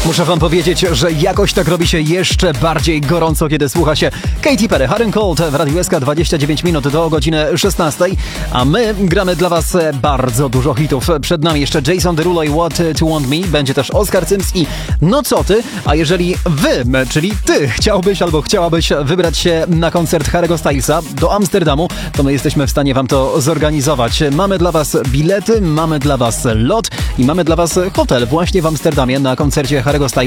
Muszę wam powiedzieć, że jakoś tak robi się jeszcze bardziej gorąco, kiedy słucha się Katy Perry, Hot and Cold w Radiu SK 29 minut do godziny 16, a my gramy dla was bardzo dużo hitów. Przed nami jeszcze Jason Derulo i What to Want Me, będzie też Oskar Cyms i No co ty, a jeżeli wy, czyli ty chciałbyś albo chciałabyś wybrać się na koncert Harry'ego Stylesa do Amsterdamu, to my jesteśmy w stanie wam to zorganizować. Mamy dla was bilety, mamy dla was lot i mamy dla was hotel właśnie w Amsterdamie na koncercie Harry'ego Stylesa.